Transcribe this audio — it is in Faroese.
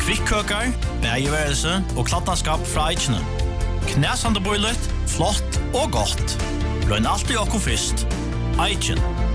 Trykkøkar, bægeværelse og klattenskap fra Eichene. Knæsande bøylet, flott og godt. Løgn alltid okko fyrst. Eichen.